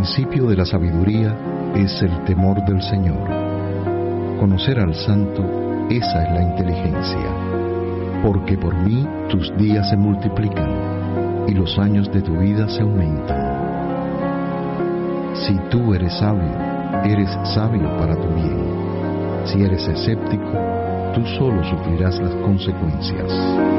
principio de la sabiduría es el temor del Señor. Conocer al Santo, esa es la inteligencia. Porque por mí tus días se multiplican y los años de tu vida se aumentan. Si tú eres sabio para tu bien. Si eres escéptico, tú solo sufrirás las consecuencias.